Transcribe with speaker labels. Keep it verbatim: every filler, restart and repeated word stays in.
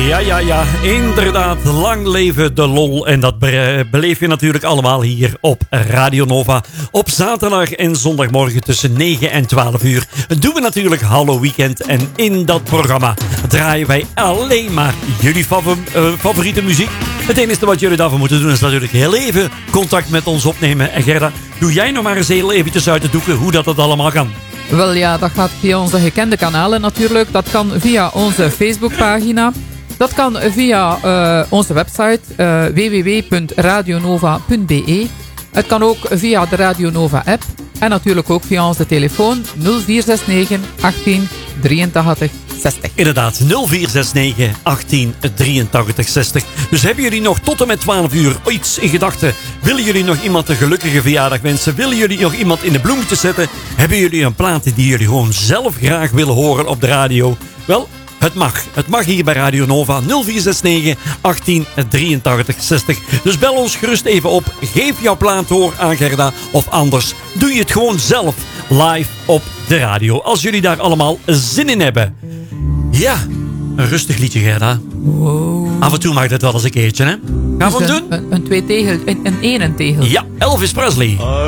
Speaker 1: Ja, ja, ja, inderdaad. Lang leven de lol. En dat be- beleef je natuurlijk allemaal hier op Radio Nova. Op zaterdag en zondagmorgen tussen negen en twaalf uur doen we natuurlijk Hallo Weekend. En in dat programma draaien wij alleen maar jullie fav- uh, favoriete muziek. Het enige wat jullie daarvoor moeten doen is natuurlijk heel even contact met ons opnemen. En Gerda, doe jij nog maar eens heel eventjes uit de doeken hoe dat het allemaal kan.
Speaker 2: Wel ja, dat gaat via onze gekende kanalen natuurlijk. Dat kan via onze Facebookpagina. Dat kan via uh, onze website uh, w w w punt radionova punt b e. Het kan ook via de Radio Nova app. En natuurlijk ook via onze telefoon nul vier zes negen achttien drieëntachtig zestig.
Speaker 1: Inderdaad, nul vier zes negen achttien drieëntachtig zestig. Dus hebben jullie nog tot en met twaalf uur iets in gedachten? Willen jullie nog iemand een gelukkige verjaardag wensen? Willen jullie nog iemand in de bloemetjes zetten? Hebben jullie een plaat die jullie gewoon zelf graag willen horen op de radio? Wel, het mag. Het mag hier bij Radio Nova. nul vier zes negen achttien drieëntachtig zestig. Dus bel ons gerust even op. Geef jouw plaat door aan Gerda. Of anders doe je het gewoon zelf live op de radio. Als jullie daar allemaal zin in hebben. Ja, een rustig liedje, Gerda.
Speaker 2: Wow.
Speaker 1: Af en toe mag dat wel eens een keertje, hè? Gaan we het doen?
Speaker 2: Een, een twee tegel, een, een ene tegel.
Speaker 1: Ja, Elvis Presley.